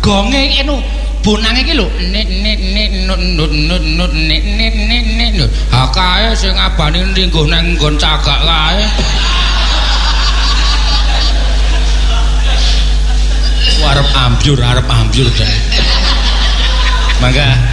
gonge iki lho bonange iki lho nut ha kae sing abane lingguh nang nggon cagak kae arep ambyur deh mangga